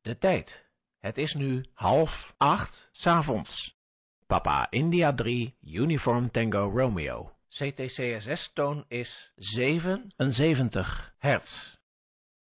De tijd. Het is nu 7:30 's avonds. Papa India 3, Uniform Tango Romeo. CTCSS-toon is 77 hertz.